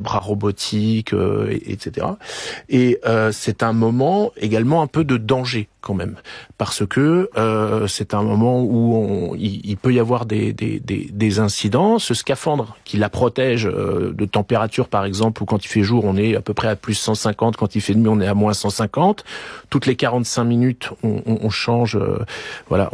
bras robotiques, etc. Et c'est un moment également un peu de danger quand même, parce que c'est un moment où il peut y avoir des incidents. Ce scaphandre qui la protège de température, par exemple, où quand il fait jour, on est à peu près à plus 150, quand il fait nuit, on est à moins 150. Toutes les 45 minutes, on change, voilà,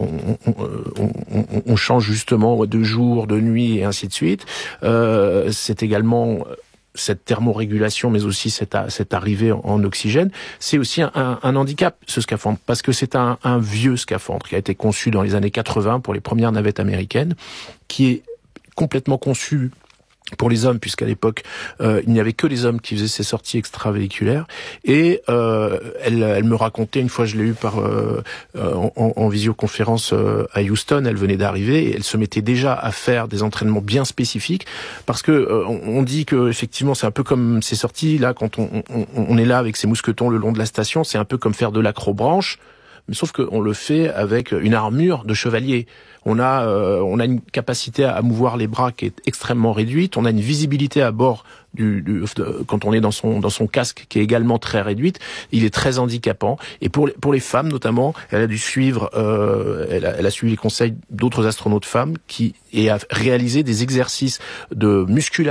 on change justement de jour, de nuit et ainsi de suite. C'est également cette thermorégulation, mais aussi cette arrivée en oxygène, c'est aussi un handicap, ce scaphandre, parce que c'est un vieux scaphandre qui a été conçu dans les années 80 pour les premières navettes américaines, qui est complètement conçu pour les hommes, puisqu'à l'époque, il n'y avait que les hommes qui faisaient ces sorties extravéhiculaires. Et elle me racontait, une fois je l'ai eu en visioconférence à Houston, elle venait d'arriver, et elle se mettait déjà à faire des entraînements bien spécifiques, parce que on dit que effectivement c'est un peu comme ces sorties, là, quand on est là avec ses mousquetons le long de la station, c'est un peu comme faire de l'acrobranche, mais sauf qu'on le fait avec une armure de chevalier. On a une capacité à mouvoir les bras qui est extrêmement réduite. On a une visibilité à bord quand on est dans son casque qui est également très réduite. Il est très handicapant. Et pour les femmes notamment, elle a dû suivre, elle a suivi les conseils d'autres astronautes femmes et a réalisé des exercices de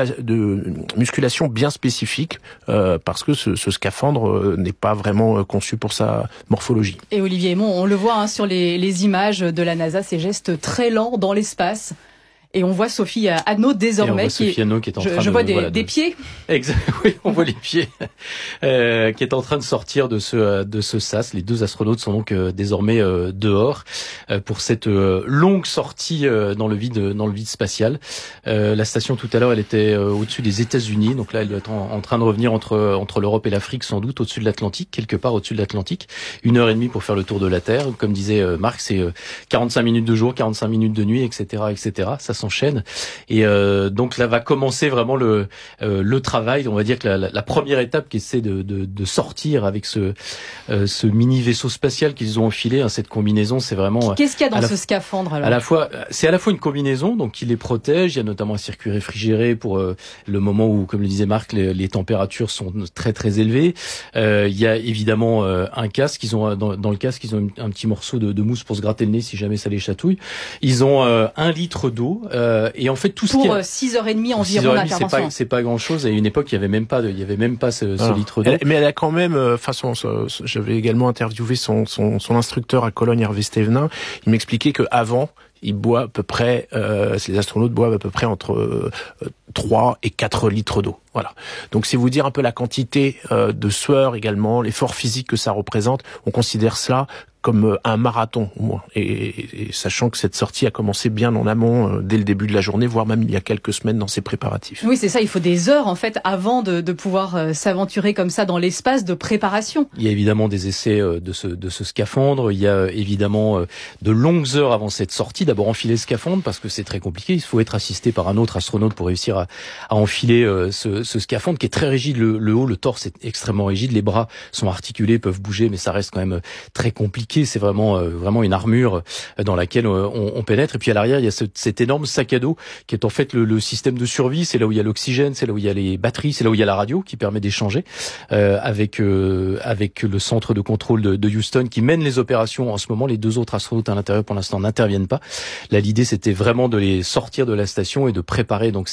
musculation bien spécifiques parce que ce scaphandre n'est pas vraiment conçu pour sa morphologie. Et Olivier Aymon, on le voit sur les images de la NASA, ces gestes très lent dans l'espace. Et on voit Sophie Annaud désormais qui est en train je vois des pieds. Exact. Oui, on voit les pieds qui est en train de sortir de ce sas. Les deux astronautes sont donc désormais dehors pour cette longue sortie dans le vide spatial. La station tout à l'heure, elle était au-dessus des États-Unis, donc là elle est en train de revenir entre l'Europe et l'Afrique, sans doute au-dessus de l'Atlantique, quelque part au-dessus de l'Atlantique. 1h30 pour faire le tour de la Terre. Comme disait Marc, c'est 45 minutes de jour, 45 minutes de nuit, etc., etc. Ça s'enchaîne. Et donc là va commencer vraiment le travail. On va dire que la première étape qui essaie de sortir avec ce mini vaisseau spatial qu'ils ont enfilé, cette combinaison, c'est vraiment. Qu'est-ce qu'il y a dans ce scaphandre alors? C'est à la fois une combinaison, donc qui les protège. Il y a notamment un circuit réfrigéré pour le moment où, comme le disait Marc, les températures sont très très élevées. Il y a évidemment un casque. Ils ont dans le casque, ils ont un petit morceau de mousse pour se gratter le nez si jamais ça les chatouille. Ils ont 1 litre d'eau. Et en fait, tout ce qui est... Pour 6h30 environ d'intervention. C'est pas grand chose. À une époque, il y avait même pas ce litre d'eau. Mais elle a quand même, j'avais également interviewé son instructeur à Cologne, Hervé Stévenin. Il m'expliquait que avant, il boit à peu près, les astronautes boivent à peu près entre 3 et 4 litres d'eau. Voilà. Donc c'est vous dire un peu la quantité de sueur également, l'effort physique que ça représente. On considère cela comme un marathon au moins. Et sachant que cette sortie a commencé bien en amont, dès le début de la journée, voire même il y a quelques semaines dans ses préparatifs. Oui, c'est ça, il faut des heures en fait avant de pouvoir s'aventurer comme ça dans l'espace de préparation. Il y a évidemment des essais de ce scaphandre, il y a évidemment de longues heures avant cette sortie. D'abord enfiler le scaphandre parce que c'est très compliqué, il faut être assisté par un autre astronaute pour réussir à enfiler ce scaphandre qui est très rigide, le haut, le torse est extrêmement rigide, les bras sont articulés, peuvent bouger mais ça reste quand même très compliqué. C'est vraiment une armure dans laquelle on pénètre. Et puis à l'arrière, il y a cet énorme sac à dos qui est en fait le système de survie. C'est là où il y a l'oxygène, c'est là où il y a les batteries, c'est là où il y a la radio qui permet d'échanger avec le centre de contrôle de Houston qui mène les opérations en ce moment. Les deux autres astronautes à l'intérieur pour l'instant n'interviennent pas. Là, l'idée c'était vraiment de les sortir de la station et de préparer donc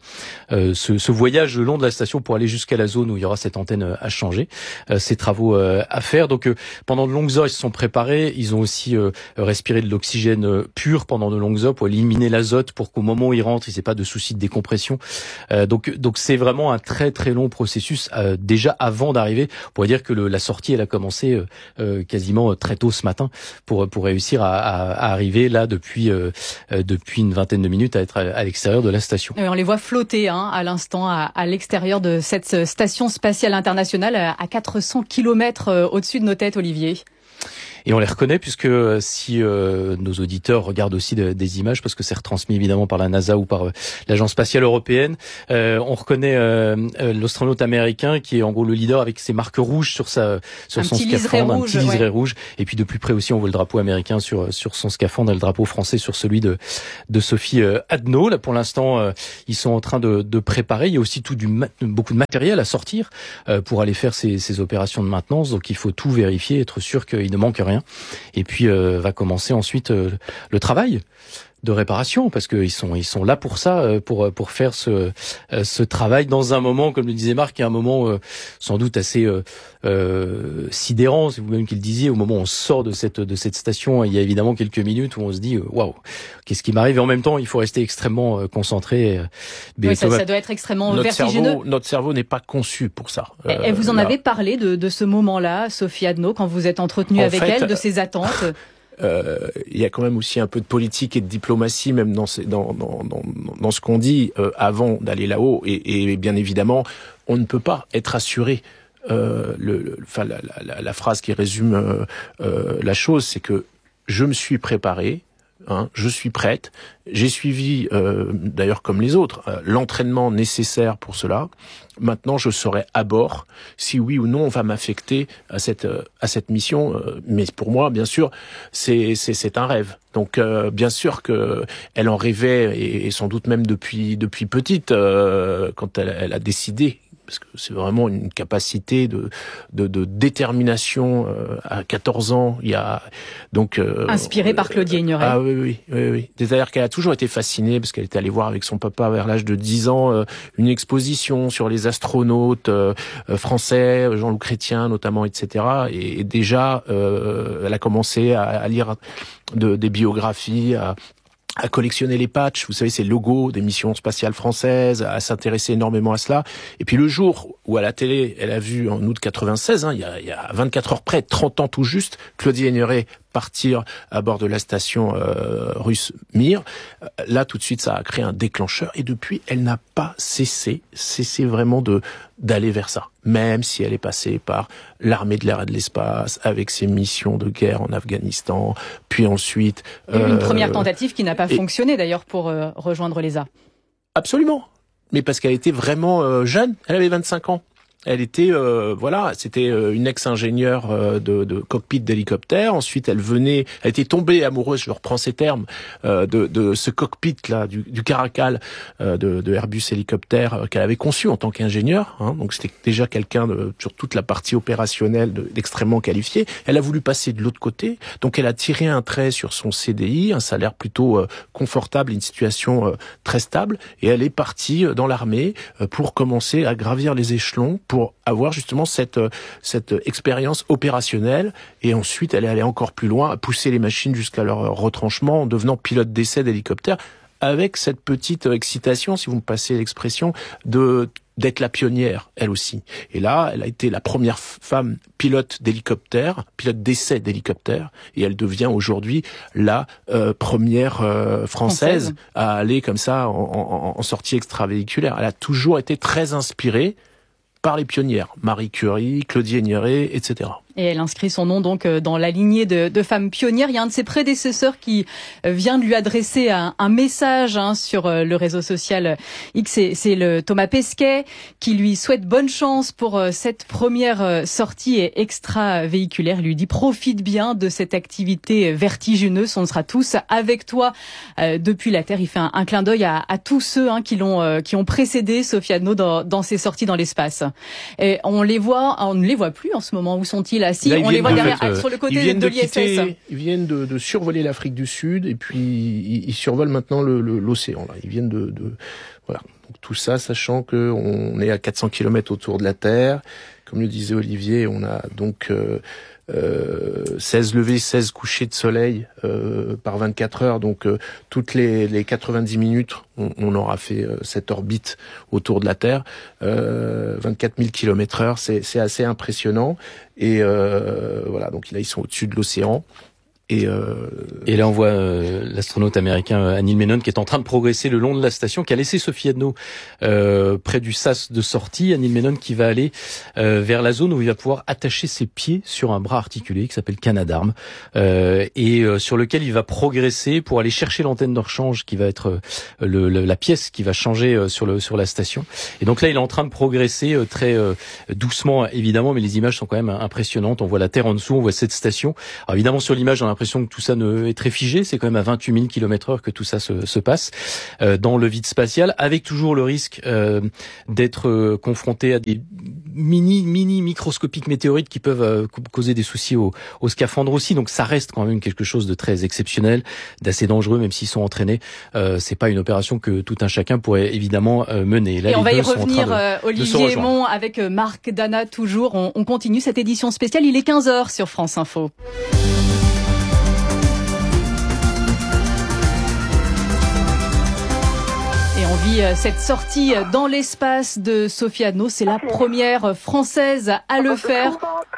ce voyage le long de la station pour aller jusqu'à la zone où il y aura cette antenne à changer. Ces travaux à faire. Donc pendant de longues heures, ils se sont préparés. Ils ont aussi respiré de l'oxygène pur pendant de longues heures pour éliminer l'azote pour qu'au moment où ils rentrent, ils n'aient pas de soucis de décompression. Donc c'est vraiment un très très long processus déjà avant d'arriver. On pourrait dire que la sortie elle a commencé quasiment très tôt ce matin pour réussir à arriver là depuis une vingtaine de minutes à être à l'extérieur de la station. On les voit flotter à l'instant à l'extérieur de cette station spatiale internationale à 400 km au-dessus de nos têtes, Olivier. Et on les reconnaît puisque si nos auditeurs regardent aussi des images, parce que c'est retransmis évidemment par la NASA ou par l'Agence spatiale européenne, on reconnaît l'astronaute américain qui est en gros le leader avec ses marques rouges sur son scaphandre, un petit liseré rouge. Et puis de plus près aussi, on voit le drapeau américain sur son scaphandre et le drapeau français sur celui de Sophie Adno. Là, pour l'instant, ils sont en train de préparer. Il y a aussi beaucoup de matériel à sortir pour aller faire ces opérations de maintenance. Donc il faut tout vérifier, être sûr qu'il ne manque rien. Et puis va commencer ensuite le travail de réparation, parce qu'ils sont là pour ça, pour faire ce travail dans un moment, comme le disait Marc, qui est un moment sans doute assez sidérant, c'est vous-même qui le disiez, au moment où on sort de cette station. Il y a évidemment quelques minutes où on se dit waouh, qu'est-ce qui m'arrive, et en même temps il faut rester extrêmement concentré. Oui, ça doit être extrêmement vertigineux. Notre cerveau n'est pas conçu pour ça. Et vous en avez parlé de ce moment-là, Sophie Adno, quand vous êtes entretenu avec elle, de ses attentes. Il y a quand même aussi un peu de politique et de diplomatie même dans ce qu'on dit avant d'aller là-haut, et bien évidemment on ne peut pas être assuré. La phrase qui résume la chose, c'est que je me suis préparé, je suis prête, j'ai suivi d'ailleurs comme les autres l'entraînement nécessaire pour cela. Maintenant, je serai à bord si oui ou non on va m'affecter à cette mission. Mais pour moi, bien sûr, c'est un rêve. Donc, bien sûr que elle en rêvait, et sans doute même depuis petite, quand elle a décidé. Parce que c'est vraiment une capacité de détermination à 14 ans. Il y a donc inspirée par Claudie Aigneret. Ah oui. C'est-à-dire qu'elle a toujours été fascinée, parce qu'elle est allée voir avec son papa vers l'âge de 10 ans une exposition sur les astronautes français, Jean-Loup Chrétien notamment, etc. Et déjà, elle a commencé à lire des biographies, à collectionner les patchs, vous savez, ces logos des missions spatiales françaises, à s'intéresser énormément à cela. Et puis le jour où à la télé, elle a vu en août 96, il y a 24 heures près, 30 ans tout juste, Claudie Aigneret partir à bord de la station russe Mir, là tout de suite ça a créé un déclencheur, et depuis elle n'a pas cessé vraiment d'aller vers ça, même si elle est passée par l'armée de l'air et de l'espace avec ses missions de guerre en Afghanistan, puis ensuite une première tentative qui n'a pas fonctionné d'ailleurs pour rejoindre l'ESA. Absolument, mais parce qu'elle était vraiment jeune, elle avait 25 ans. Elle était, c'était une ex-ingénieure de cockpit d'hélicoptère. Ensuite, elle était tombée amoureuse, je reprends ces termes, de ce cockpit là, du Caracal de Airbus hélicoptère qu'elle avait conçu en tant qu'ingénieure. Donc c'était déjà quelqu'un sur toute la partie opérationnelle d'extrêmement qualifié. Elle a voulu passer de l'autre côté, donc elle a tiré un trait sur son CDI, un salaire plutôt confortable, une situation très stable, et elle est partie dans l'armée pour commencer à gravir les échelons, pour avoir justement cette expérience opérationnelle, et ensuite elle est allée encore plus loin, à pousser les machines jusqu'à leur retranchement en devenant pilote d'essai d'hélicoptère, avec cette petite excitation, si vous me passez l'expression, d'être la pionnière, elle aussi. Et là, elle a été la première femme pilote d'hélicoptère, pilote d'essai d'hélicoptère, et elle devient aujourd'hui la première française à aller comme ça en sortie extravéhiculaire. Elle a toujours été très inspirée par les pionnières, Marie Curie, Claudie Aigneret, etc. Et elle inscrit son nom donc dans la lignée de femmes pionnières. Il y a un de ses prédécesseurs qui vient de lui adresser un message sur le réseau social X. C'est le Thomas Pesquet qui lui souhaite bonne chance pour cette première sortie extra-véhiculaire. Il lui dit: profite bien de cette activité vertigineuse. On sera tous avec toi depuis la Terre. Il fait un clin d'œil à tous ceux qui ont précédé Sophie Adno dans ses sorties dans l'espace. Et on ne les voit plus en ce moment. Où sont-ils? Si, là, on les voit derrière, sur le côté de l'ISS. Ils viennent de survoler l'Afrique du Sud, et puis ils survolent maintenant l'océan. Là, ils viennent voilà. Donc, tout ça, sachant que on est à 400 km autour de la Terre. Comme le disait Olivier, on a donc 16 levées, 16 couchers de soleil par 24 heures. Donc toutes les 90 minutes, on aura fait cette orbite autour de la Terre. 24 000 km/h, c'est assez impressionnant. Et voilà, donc là, ils sont au-dessus de l'océan. Et là, on voit l'astronaute américain Anil Menon qui est en train de progresser le long de la station, qui a laissé Sophie Adno près du sas de sortie. Anil Menon qui va aller vers la zone où il va pouvoir attacher ses pieds sur un bras articulé qui s'appelle Canadarm, et sur lequel il va progresser pour aller chercher l'antenne de rechange qui va être la pièce qui va changer sur la station. Et donc là, il est en train de progresser très doucement, évidemment, mais les images sont quand même impressionnantes. On voit la Terre en dessous, on voit cette station. Alors évidemment, sur l'image, on a l'impression que tout ça est très figé. C'est quand même à 28 000 km/h que tout ça se passe dans le vide spatial, avec toujours le risque d'être confronté à des mini microscopiques météorites qui peuvent causer des soucis au scaphandre aussi. Donc ça reste quand même quelque chose de très exceptionnel, d'assez dangereux, même s'ils sont entraînés. C'est pas une opération que tout un chacun pourrait évidemment mener. Là, et on va y revenir, Olivier Aymon, avec Marc Dana toujours. On continue cette édition spéciale. Il est 15h sur France Info. Et on vit cette sortie dans l'espace de Sophie Adno. C'est la première française à le faire.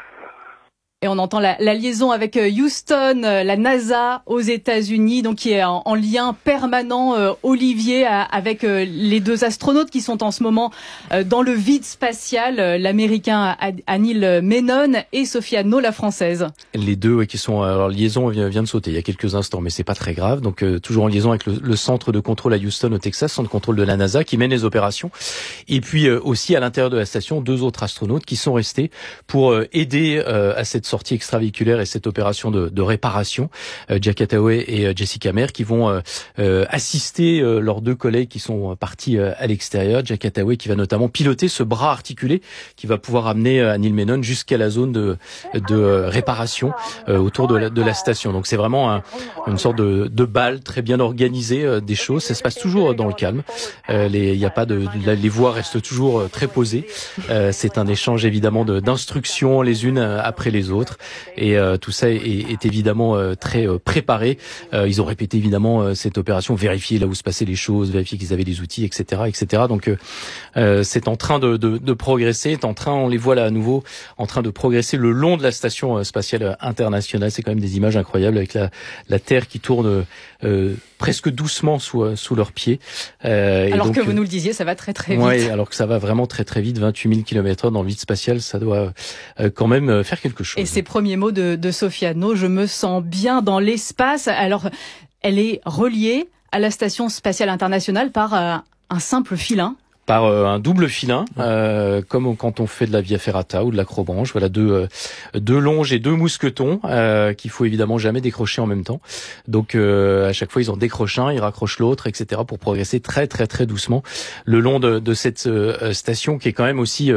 Et on entend la liaison avec Houston, la NASA aux États-Unis, donc qui est en lien permanent, Olivier, avec les deux astronautes qui sont en ce moment dans le vide spatial, l'américain Anil Menon et Sophie Adno, la française. Les deux qui sont, alors liaison vient de sauter il y a quelques instants, mais c'est pas très grave. Donc toujours en liaison avec le centre de contrôle à Houston au Texas, centre de contrôle de la NASA qui mène les opérations. Et puis aussi à l'intérieur de la station, deux autres astronautes qui sont restés pour aider à cette sortie extravéhiculaire et cette opération de réparation, Jack Attaway et Jessica Meir, qui vont assister leurs deux collègues qui sont partis à l'extérieur. Jack Attaway qui va notamment piloter ce bras articulé qui va pouvoir amener Anil Menon jusqu'à la zone de réparation autour de la station. Donc c'est vraiment une sorte de bal très bien organisée des choses. Ça se passe toujours dans le calme. Il y a pas les voix restent toujours très posées. C'est un échange évidemment d'instructions les unes après les autres. Et tout ça est évidemment très préparé. Ils ont répété évidemment cette opération, vérifier là où se passaient les choses, vérifier qu'ils avaient les outils, etc., etc. Donc c'est en train de progresser. On les voit là à nouveau en train de progresser le long de la station spatiale internationale. C'est quand même des images incroyables avec la Terre qui tourne presque doucement sous leurs pieds. Alors que vous nous le disiez, ça va très très vite. Oui, alors que ça va vraiment très très vite, 28 000 km/h dans le vide spatial, ça doit quand même faire quelque chose. Et ces premiers mots de Sophie Adno, je me sens bien dans l'espace. Alors, elle est reliée à la Station spatiale internationale par un simple filin. Par un double filin, comme quand on fait de la Via Ferrata ou de l'acrobranche. Voilà, deux longes et deux mousquetons qu'il faut évidemment jamais décrocher en même temps. Donc à chaque fois ils en décrochent un, ils raccrochent l'autre, etc. pour progresser très très très doucement le long de cette station qui est quand même aussi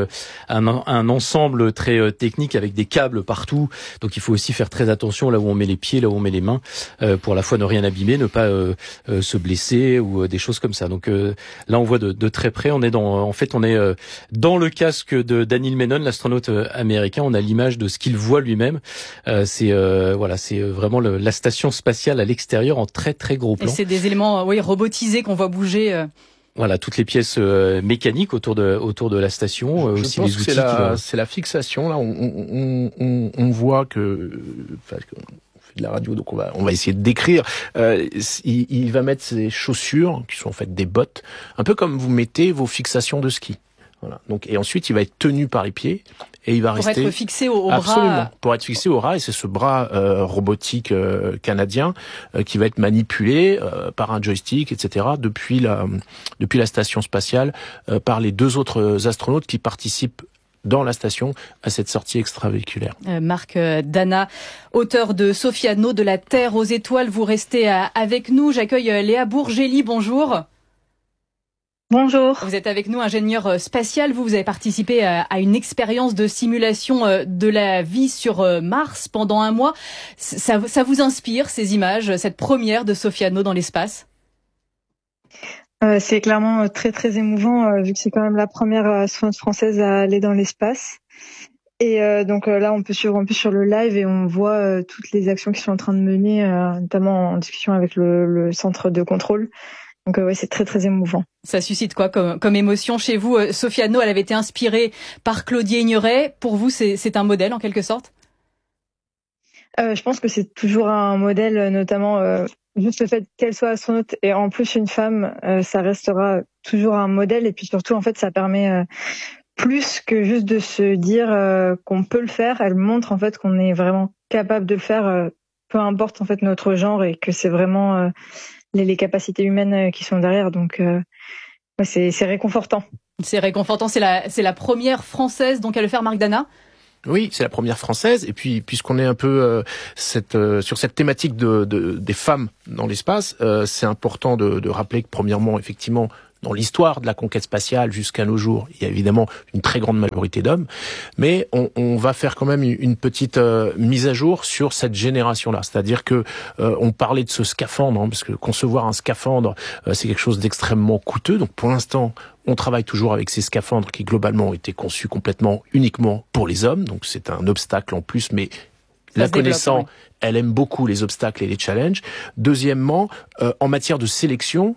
un ensemble très technique avec des câbles partout. Donc il faut aussi faire très attention là où on met les pieds, là où on met les mains, pour à la fois ne rien abîmer, ne pas se blesser ou des choses comme ça. Donc là on voit de très près. On est dans le casque d'Anil Menon, l'astronaute américain. On a l'image de ce qu'il voit lui-même. C'est vraiment la station spatiale à l'extérieur en très très gros plan. Et c'est des éléments robotisés qu'on voit bouger. Voilà, toutes les pièces mécaniques autour de la station. Je aussi pense les outils. Que c'est la fixation. Là, on voit que. De la radio, donc on va essayer de décrire. Il va mettre ses chaussures, qui sont en fait des bottes, un peu comme vous mettez vos fixations de ski. Voilà. Donc, et ensuite, il va être tenu par les pieds et il va rester... Pour être fixé au bras. Pour être fixé au bras, et c'est ce bras robotique canadien qui va être manipulé par un joystick, etc. depuis la station spatiale par les deux autres astronautes qui participent dans la station à cette sortie extravéhiculaire. Marc Dana, auteur de Sophie Adno, de la Terre aux étoiles, vous restez avec nous. J'accueille Léa Bourgély, bonjour. Bonjour. Vous êtes avec nous, ingénieur spatial. Vous avez participé à une expérience de simulation de la vie sur Mars pendant un mois. Ça vous inspire, ces images, cette première de Sophie Adno dans l'espace ? C'est clairement très très émouvant vu que c'est quand même la première astronaute française à aller dans l'espace. Et donc là on peut suivre en plus sur le live et on voit toutes les actions qu'ils sont en train de mener, notamment en discussion avec le centre de contrôle. Donc ouais, c'est très très émouvant. Ça suscite quoi comme émotion chez vous ? Sophie Adno, elle avait été inspirée par Claudier Ignoret. Pour vous, c'est un modèle en quelque sorte ? Je pense que c'est toujours un modèle, notamment juste le fait qu'elle soit astronaute et en plus une femme, ça restera toujours un modèle. Et puis surtout, en fait, ça permet plus que juste de se dire qu'on peut le faire. Elle montre en fait qu'on est vraiment capable de le faire, peu importe en fait notre genre, et que c'est vraiment les capacités humaines qui sont derrière. Donc ouais, c'est réconfortant. C'est réconfortant. C'est la première française donc à le faire, Marc Dana. Oui, c'est la première française. Et puis, puisqu'on est un peu sur cette thématique des femmes dans l'espace, c'est important de rappeler que premièrement, effectivement, dans l'histoire de la conquête spatiale jusqu'à nos jours, il y a évidemment une très grande majorité d'hommes, mais on va faire quand même une petite mise à jour sur cette génération-là. C'est-à-dire que on parlait de ce scaphandre, parce que concevoir un scaphandre, c'est quelque chose d'extrêmement coûteux. Donc pour l'instant, on travaille toujours avec ces scaphandres qui globalement ont été conçus complètement uniquement pour les hommes. Donc c'est un obstacle en plus, mais la connaissant, elle aime beaucoup les obstacles et les challenges. Deuxièmement, en matière de sélection,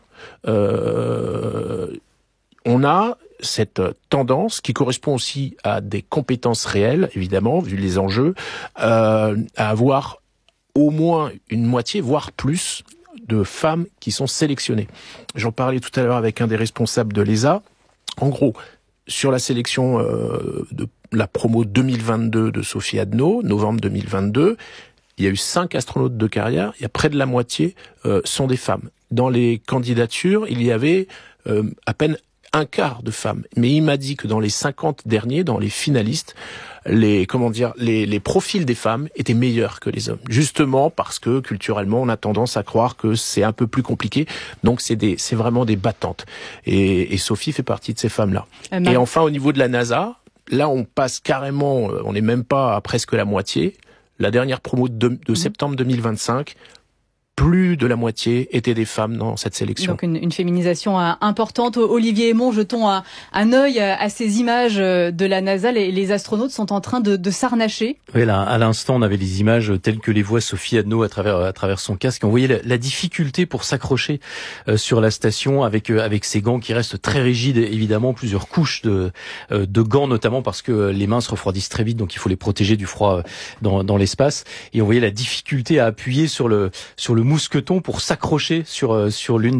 on a cette tendance qui correspond aussi à des compétences réelles, évidemment, vu les enjeux, à avoir au moins une moitié, voire plus, de femmes qui sont sélectionnées. J'en parlais tout à l'heure avec un des responsables de l'ESA. En gros, sur la sélection de la promo 2022 de Sophie Adno, novembre 2022, il y a eu 5 astronautes de carrière, il y a près de la moitié sont des femmes. Dans les candidatures, il y avait à peine un quart de femmes. Mais il m'a dit que dans les 50 derniers, dans les finalistes, les profils des femmes étaient meilleurs que les hommes. Justement parce que culturellement, on a tendance à croire que c'est un peu plus compliqué. Donc c'est vraiment des battantes. Et Sophie fait partie de ces femmes-là. Et enfin, au niveau de la NASA, là, on passe carrément, on n'est même pas à presque la moitié. La dernière promo de septembre 2025, plus de la moitié étaient des femmes dans cette sélection. Donc une féminisation importante. Olivier Aymon, jetons un œil à ces images de la NASA. Les astronautes sont en train de s'harnacher. Oui, là, à l'instant, on avait les images telles que les voit Sophie Adno à travers son casque. On voyait la difficulté pour s'accrocher sur la station avec ces gants qui restent très rigides, évidemment, plusieurs couches de gants, notamment parce que les mains se refroidissent très vite, donc il faut les protéger du froid dans l'espace. Et on voyait la difficulté à appuyer sur le mousqueton pour s'accrocher sur l'une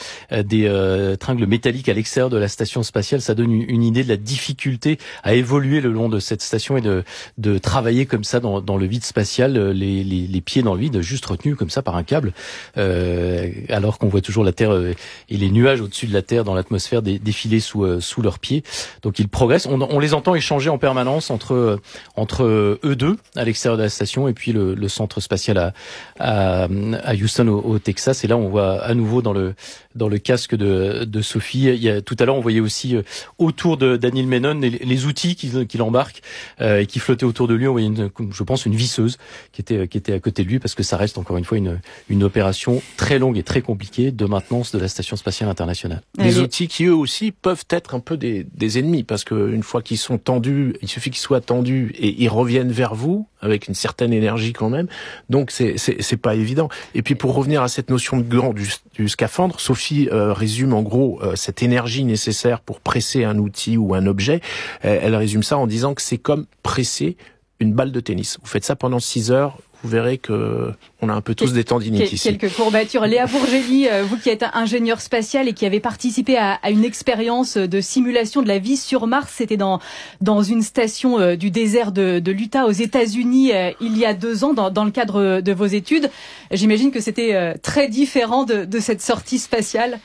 des tringles métalliques à l'extérieur de la station spatiale. Ça donne une idée de la difficulté à évoluer le long de cette station et de travailler comme ça dans le vide spatial, les pieds dans le vide, juste retenus comme ça par un câble, alors qu'on voit toujours la Terre et les nuages au-dessus de la Terre dans l'atmosphère défiler sous leurs pieds. Donc ils progressent. On les entend échanger en permanence entre eux deux à l'extérieur de la station et puis le centre spatial à Houston au Texas. Et là on voit à nouveau dans le casque de Sophie. Tout à l'heure on voyait aussi autour de Daniel Menon les outils qu'il embarque et qui flottaient autour de lui. On voyait je pense une visseuse qui était à côté de lui, parce que ça reste encore une fois une opération très longue et très compliquée de maintenance de la station spatiale internationale. Des outils qui eux aussi peuvent être un peu des ennemis, parce que une fois qu'ils sont tendus, il suffit qu'ils soient tendus et ils reviennent vers vous avec une certaine énergie quand même. Donc c'est pas évident. Et puis pour revenir à cette notion de gant du scaphandre, Sophie résume en gros cette énergie nécessaire pour presser un outil ou un objet. Elle résume ça en disant que c'est comme presser une balle de tennis. Vous faites ça pendant 6 heures, vous verrez que on a un peu tous des tendinites ici. Quelques courbatures. Léa Bourgeli, vous qui êtes ingénieur spatial et qui avez participé à une expérience de simulation de la vie sur Mars, c'était dans une station du désert de l'Utah aux États-Unis il y a 2 ans dans le cadre de vos études. J'imagine que c'était très différent de cette sortie spatiale.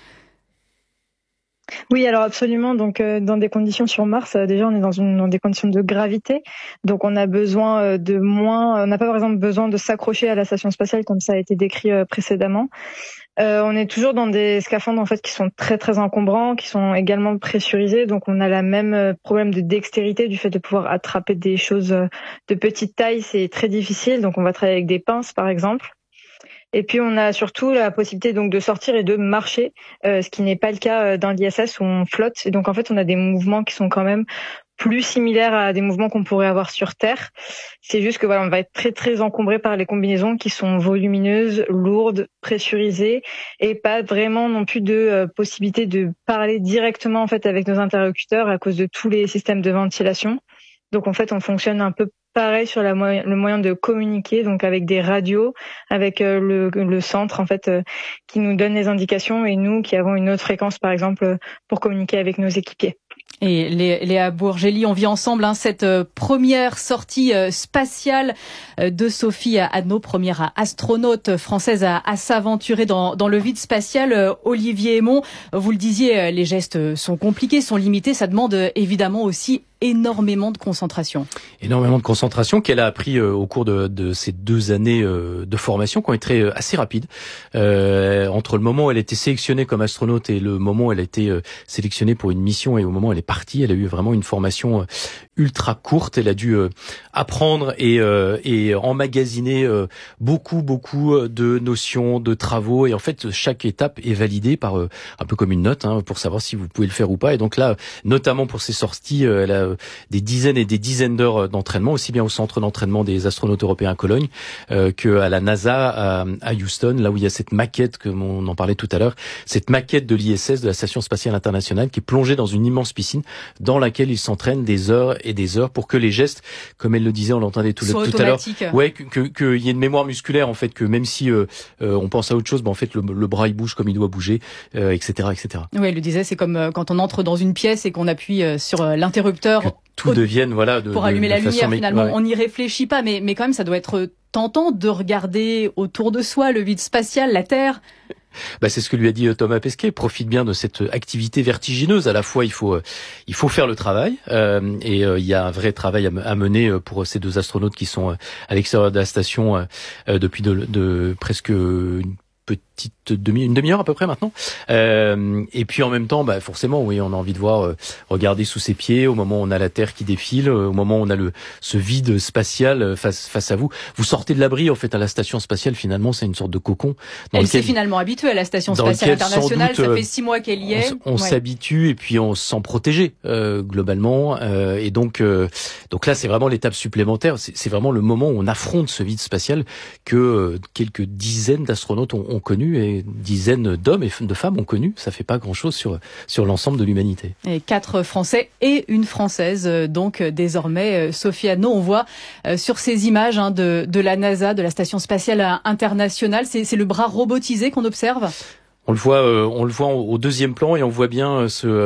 Oui, alors absolument. Donc, dans des conditions sur Mars, déjà, on est dans des conditions de gravité. Donc, on a besoin on n'a pas, par exemple, besoin de s'accrocher à la station spatiale comme ça a été décrit précédemment. On est toujours dans des scaphandres, en fait, qui sont très, très encombrants, qui sont également pressurisés. Donc, on a la même problème de dextérité du fait de pouvoir attraper des choses de petite taille. C'est très difficile. Donc, on va travailler avec des pinces, par exemple. Et puis on a surtout la possibilité donc de sortir et de marcher, ce qui n'est pas le cas dans l'ISS où on flotte. Et donc en fait on a des mouvements qui sont quand même plus similaires à des mouvements qu'on pourrait avoir sur Terre. C'est juste que voilà, on va être très très encombré par les combinaisons qui sont volumineuses, lourdes, pressurisées, et pas vraiment non plus de possibilité de parler directement en fait avec nos interlocuteurs à cause de tous les systèmes de ventilation. Donc en fait, on fonctionne un peu pareil sur le moyen de communiquer, donc avec des radios, avec le centre en fait qui nous donne les indications et nous qui avons une autre fréquence par exemple pour communiquer avec nos équipiers. Et Léa Bourgeli, on vit ensemble cette première sortie spatiale de Sophie Anneau, première astronaute française à s'aventurer dans le vide spatial. Olivier Hémon, vous le disiez, les gestes sont compliqués, sont limités, ça demande évidemment aussi énormément de concentration. Énormément de concentration qu'elle a appris au cours de ces 2 années de formation qui ont été assez rapides. Entre le moment où elle a été sélectionnée comme astronaute et le moment où elle a été sélectionnée pour une mission et au moment où elle est partie, elle a eu vraiment une formation ultra courte. Elle a dû apprendre et emmagasiner beaucoup de notions, de travaux. Et en fait, chaque étape est validée par un peu comme une note pour savoir si vous pouvez le faire ou pas. Et donc là, notamment pour ses sorties, elle a des dizaines et des dizaines d'heures d'entraînement, aussi bien au centre d'entraînement des astronautes européens à Cologne que à la NASA à Houston, là où il y a cette maquette, comme on en parlait tout à l'heure, cette maquette de l'ISS, de la Station Spatiale Internationale, qui est plongée dans une immense piscine dans laquelle ils s'entraînent des heures et des heures pour que les gestes, comme elle le disait, on l'entendait tout à l'heure, qu'il y ait une mémoire musculaire en fait, que même si on pense à autre chose, en fait le bras il bouge comme il doit bouger, etc. Oui, elle le disait, c'est comme quand on entre dans une pièce et qu'on appuie sur l'interrupteur. Que tout devienne pour allumer la lumière. Finalement, ouais. On n'y réfléchit pas, mais quand même, ça doit être tentant de regarder autour de soi le vide spatial, la Terre. C'est ce que lui a dit Thomas Pesquet. Profite bien de cette activité vertigineuse. À la fois, il faut faire le travail, et il y a un vrai travail à mener pour ces 2 astronautes qui sont à l'extérieur de la station depuis de presque une demi-heure à peu près maintenant. Et puis en même temps, forcément, oui, on a envie de voir, regarder sous ses pieds au moment où on a la Terre qui défile, au moment où on a ce vide spatial face à vous. Vous sortez de l'abri en fait à la station spatiale. Finalement, c'est une sorte de cocon. Elle s'est finalement habituée à la station spatiale internationale. Ça fait 6 mois qu'elle y est. On s'habitue et puis on se sent protégé globalement. Et donc là, c'est vraiment l'étape supplémentaire. C'est vraiment le moment où on affronte ce vide spatial que quelques dizaines d'astronautes ont connu et dizaines d'hommes et de femmes ont connu. Ça fait pas grand-chose sur l'ensemble de l'humanité. Et 4 Français et une Française, donc désormais Sophie Anneau. On voit sur ces images de la NASA, de la Station Spatiale Internationale, c'est le bras robotisé qu'on observe. On le voit au 2e plan et on voit bien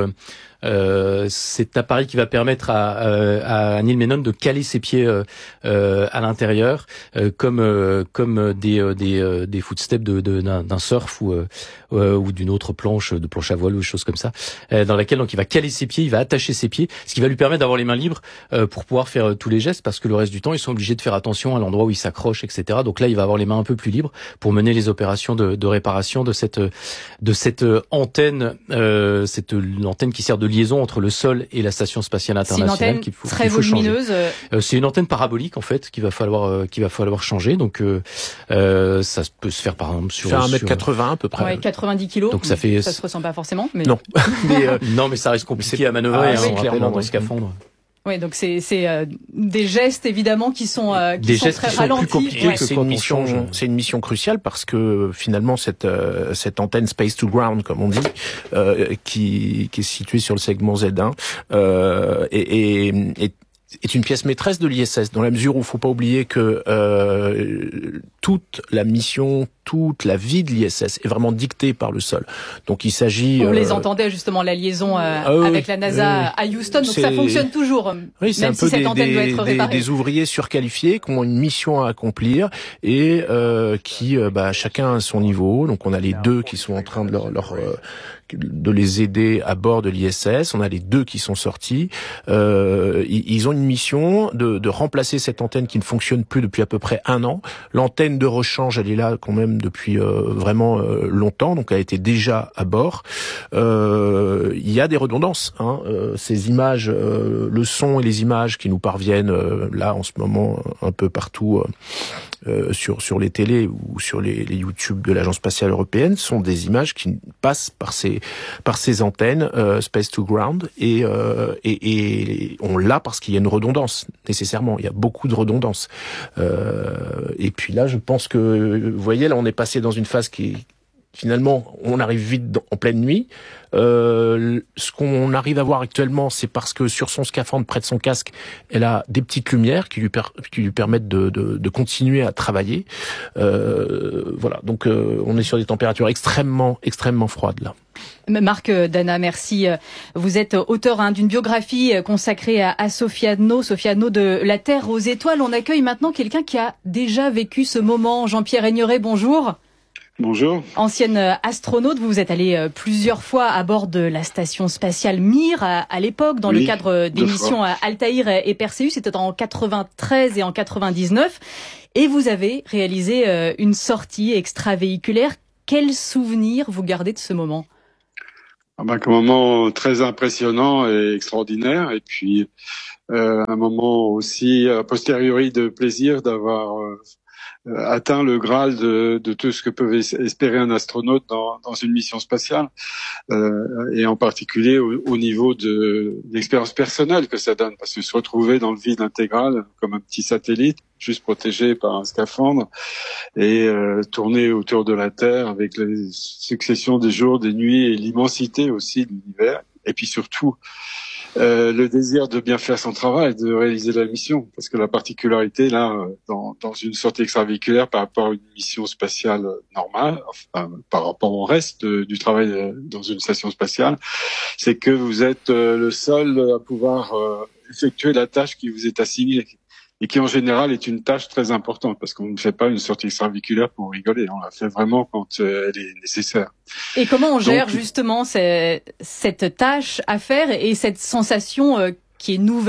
cet appareil qui va permettre à Neil Menon de caler ses pieds à l'intérieur, comme des footsteps d'un surf ou d'une autre planche à voile ou des choses comme ça, dans laquelle donc il va caler ses pieds, il va attacher ses pieds, ce qui va lui permettre d'avoir les mains libres pour pouvoir faire tous les gestes, parce que le reste du temps ils sont obligés de faire attention à l'endroit où ils s'accrochent, etc. Donc là il va avoir les mains un peu plus libres pour mener les opérations de réparation de cette antenne, cette antenne qui sert de liaison entre le sol et la Station Spatiale Internationale. C'est une antenne très volumineuse. C'est une antenne parabolique en fait qu'il va falloir changer. Donc ça peut se faire par exemple sur 1m80 à peu près. Ouais, 90 kilos. Donc ça se ressent pas forcément. Mais... Non, non, mais ça reste compliqué à manœuvrer clairement dans le scaphandre. Oui, donc c'est des gestes évidemment qui sont très ralentis. Plus compliqués. Ouais. C'est une mission cruciale parce que finalement cette antenne Space to Ground comme on dit, qui est située sur le segment Z1, est une pièce maîtresse de l'ISS, dans la mesure où il faut pas oublier que toute la mission, toute la vie de l'ISS est vraiment dictée par le sol. Donc il s'agit... On les entendait justement, la liaison avec la NASA à Houston, donc ça fonctionne toujours, oui, c'est même un peu si cette antenne doit être réparée. Des ouvriers surqualifiés qui ont une mission à accomplir et qui, chacun à son niveau. Donc on a les 2 qui sont en train de les aider à bord de l'ISS. On a les 2 qui sont sortis. Ils ont une mission de remplacer cette antenne qui ne fonctionne plus depuis à peu près 1 an. L'antenne de rechange, elle est là quand même depuis vraiment longtemps, donc elle a été déjà à bord. Il y a des redondances. Ces images, le son et les images qui nous parviennent là en ce moment un peu partout sur les télés ou sur les YouTube de l'Agence spatiale européenne sont des images qui passent par ces antennes Space to Ground et on l'a parce qu'il y a une redondance nécessairement. Il y a beaucoup de redondance. Et puis là, je pense que vous voyez, là, on est passé dans une phase qui finalement, on arrive vite en pleine nuit. Ce qu'on arrive à voir actuellement, c'est parce que sur son scaphandre, près de son casque, elle a des petites lumières qui lui permettent de continuer à travailler. Voilà, donc on est sur des températures extrêmement froides là. Marc Dana, merci. Vous êtes auteur d'une biographie consacrée à Sofiane Sofiane de La Terre aux étoiles. On accueille maintenant quelqu'un qui a déjà vécu ce moment. Jean-Pierre Aigneret, bonjour. Bonjour. Ancienne astronaute, vous êtes allé plusieurs fois à bord de la station spatiale Mir à l'époque, dans le cadre d'émissions Altaïr et Perseus. C'était en 93 et en 99. Et vous avez réalisé une sortie extravéhiculaire. Quel souvenir vous gardez de ce moment ? Un moment très impressionnant et extraordinaire. Et puis, un moment aussi a posteriori de plaisir d'avoir atteint le Graal de tout ce que peut espérer un astronaute dans une mission spatiale, et en particulier au niveau de l'expérience personnelle que ça donne, parce que se retrouver dans le vide intégral comme un petit satellite, juste protégé par un scaphandre, et tourner autour de la Terre avec les successions des jours, des nuits et l'immensité aussi de l'univers, et puis surtout le désir de bien faire son travail, de réaliser la mission, parce que la particularité là, dans une sortie extravéhiculaire par rapport à une mission spatiale normale, enfin, par rapport au reste du travail dans une station spatiale, c'est que vous êtes le seul à pouvoir effectuer la tâche qui vous est assignée, et qui en général est une tâche très importante, parce qu'on ne fait pas une sortie extravéhiculaire pour rigoler, on la fait vraiment quand elle est nécessaire. Et comment on gère justement cette tâche à faire et cette sensation qui est nouvelle ?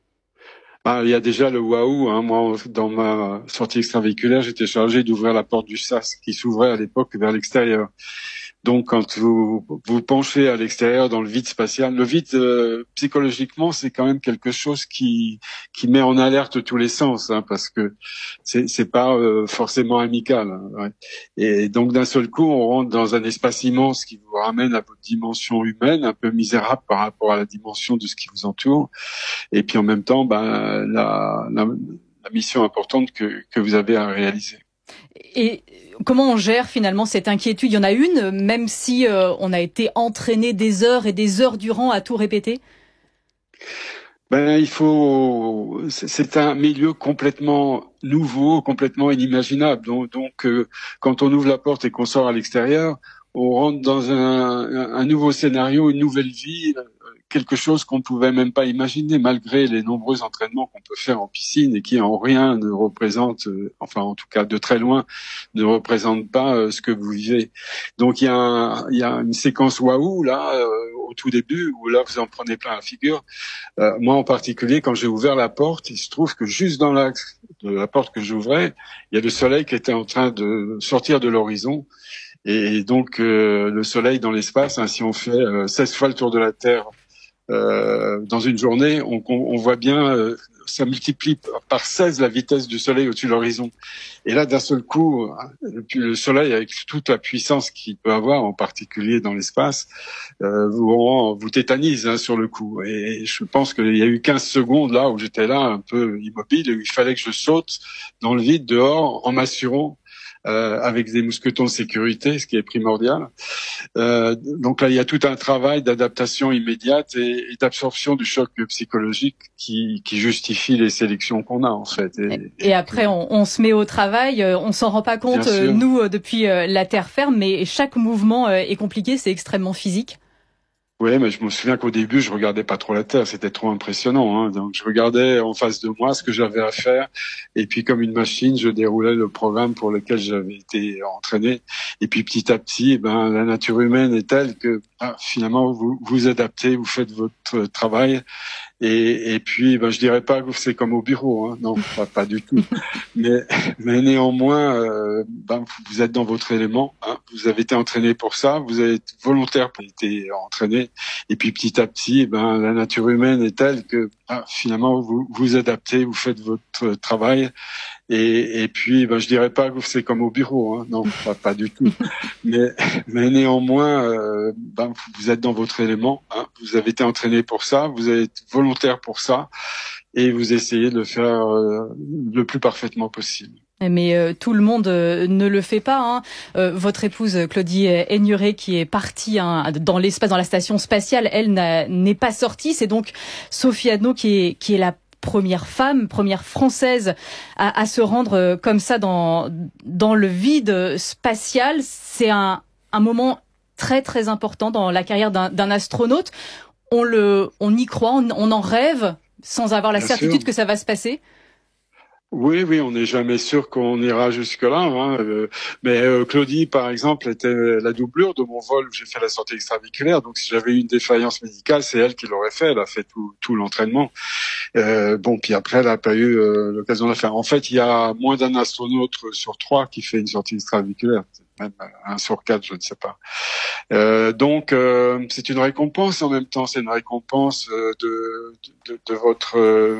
Il y a déjà le waouh, hein. Moi, dans ma sortie extravéhiculaire, j'étais chargé d'ouvrir la porte du SAS, qui s'ouvrait à l'époque vers l'extérieur. Donc, quand vous penchez à l'extérieur dans le vide spatial, le vide psychologiquement, c'est quand même quelque chose qui met en alerte tous les sens, hein, parce que c'est pas forcément amical. Hein, ouais. Et donc, d'un seul coup, on rentre dans un espace immense qui vous ramène à votre dimension humaine, un peu misérable par rapport à la dimension de ce qui vous entoure. Et puis, en même temps, la mission importante que vous avez à réaliser. Et comment on gère finalement cette inquiétude ? Il y en a une, même si on a été entraîné des heures et des heures durant à tout répéter ? C'est un milieu complètement nouveau, complètement inimaginable. Donc, quand on ouvre la porte et qu'on sort à l'extérieur, on rentre dans un nouveau scénario, une nouvelle vie, quelque chose qu'on ne pouvait même pas imaginer, malgré les nombreux entraînements qu'on peut faire en piscine et qui en rien ne représentent, enfin en tout cas de très loin, ne représentent pas ce que vous vivez. Donc il y a une séquence waouh là au tout début où là vous en prenez plein la figure. Moi en particulier, quand j'ai ouvert la porte, il se trouve que juste dans l'axe de la porte que j'ouvrais, il y a le soleil qui était en train de sortir de l'horizon. Et donc le soleil dans l'espace, hein, si on fait 16 fois le tour de la Terre dans une journée, on voit bien, ça multiplie par 16 la vitesse du soleil au-dessus de l'horizon. Et là, d'un seul coup, le soleil, avec toute la puissance qu'il peut avoir, en particulier dans l'espace, vous tétanise, hein, sur le coup. Et je pense qu'il y a eu 15 secondes là où j'étais là un peu immobile et où il fallait que je saute dans le vide dehors en m'assurant avec des mousquetons de sécurité, ce qui est primordial. Donc là, il y a tout un travail d'adaptation immédiate et d'absorption du choc psychologique qui justifie les sélections qu'on a en fait. Et après, on se met au travail, on s'en rend pas compte, nous, depuis la terre ferme, mais chaque mouvement est compliqué, c'est extrêmement physique. Oui, mais je me souviens qu'au début, je regardais pas trop la Terre, c'était trop impressionnant, hein. Donc, je regardais en face de moi ce que j'avais à faire, et puis comme une machine, je déroulais le programme pour lequel j'avais été entraîné. Et puis petit à petit, la nature humaine est telle que finalement vous vous adaptez, vous faites votre travail. Et puis, je dirais pas que c'est comme au bureau, hein. Non, pas du tout. Mais néanmoins, vous êtes dans votre élément, hein. Vous avez été entraîné pour ça, vous avez été volontaire pour être entraîné. Et puis petit à petit, la nature humaine est telle que finalement vous vous adaptez, vous faites votre travail. Et puis, je dirais pas que c'est comme au bureau, hein. Non, pas du tout. Mais néanmoins, vous êtes dans votre élément, hein. Vous avez été entraîné pour ça, vous avez été volontaire pour ça, et vous essayez de le faire le plus parfaitement possible. Mais tout le monde ne le fait pas. Votre épouse Claudie Aigneret, qui est partie dans l'espace, dans la station spatiale, elle n'est pas sortie. C'est donc Sophie Adno qui est la première femme, première française à se rendre comme ça dans le vide spatial. C'est un moment très très important dans la carrière d'un astronaute. On y croit, on en rêve sans avoir la certitude que ça va se passer. Oui, on n'est jamais sûr qu'on ira jusque-là. Mais Claudie, par exemple, était la doublure de mon vol où j'ai fait la sortie extraviculaire. Donc, si j'avais eu une défaillance médicale, c'est elle qui l'aurait fait. Elle a fait tout l'entraînement. Puis après, elle n'a pas eu l'occasion de la faire. En fait, il y a moins d'un astronaute sur 3 qui fait une sortie extraviculaire. Même 1 sur 4, je ne sais pas. Donc, c'est une récompense en même temps. C'est une récompense de votre